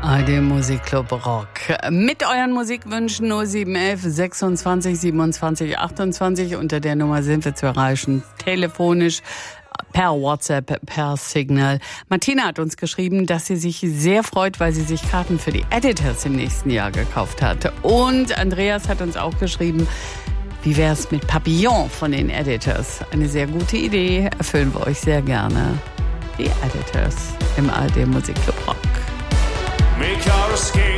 ARD Musikclub Rock. Mit euren Musikwünschen 0711 26 27 28. Unter der Nummer sind wir zu erreichen. Telefonisch, per WhatsApp, per Signal. Martina hat uns geschrieben, dass sie sich sehr freut, weil sie sich Karten für die Editors im nächsten Jahr gekauft hat. Und Andreas hat uns auch geschrieben, wie wär's mit Papillon von den Editors? Eine sehr gute Idee, erfüllen wir euch sehr gerne. Die Editors im ARD Musikclub Rock. Make our escape.